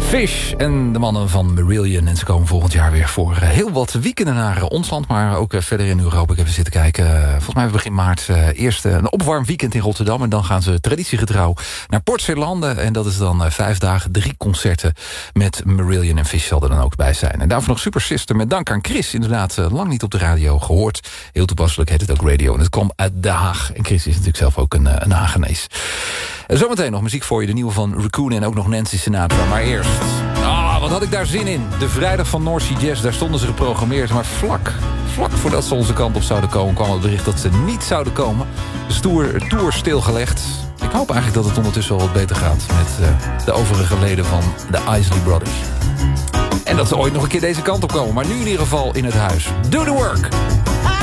Fish en de mannen van Marillion. En ze komen volgend jaar weer voor heel wat weekenden naar ons land. Maar ook verder in Europa. Ik heb zitten kijken. Volgens mij begin maart eerst een opwarmweekend in Rotterdam. En dan gaan ze traditiegetrouw naar Port Zeelande. En dat is dan 5 dagen, 3 concerten met Marillion en Fish zal er dan ook bij zijn. En daarvoor nog Super Sister met dank aan Chris. Inderdaad, lang niet op de radio gehoord. Heel toepasselijk heet het ook radio. En het kwam uit Den Haag. En Chris is natuurlijk zelf ook een Haagenees. Zometeen nog muziek voor je. De nieuwe van Raccoon en ook nog Nancy Sinatra. Maar eerst... wat had ik daar zin in. De vrijdag van North Sea Jazz, daar stonden ze geprogrammeerd. Maar vlak voordat ze onze kant op zouden komen... kwam het bericht dat ze niet zouden komen. De tour stilgelegd. Ik hoop eigenlijk dat het ondertussen wel wat beter gaat... met de overige leden van de Isley Brothers. En dat ze ooit nog een keer deze kant op komen. Maar nu in ieder geval in het huis. Do the work!